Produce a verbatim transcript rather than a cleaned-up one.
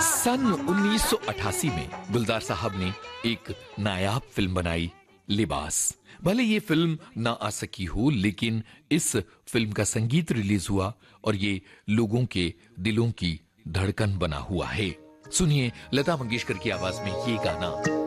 सन उन्नीस सौ अठासी में गुलजार साहब ने एक नायाब फिल्म बनाई, लिबास। भले ये फिल्म ना आ सकी हो, लेकिन इस फिल्म का संगीत रिलीज हुआ और ये लोगों के दिलों की धड़कन बना हुआ है। सुनिए लता मंगेशकर की आवाज में ये गाना।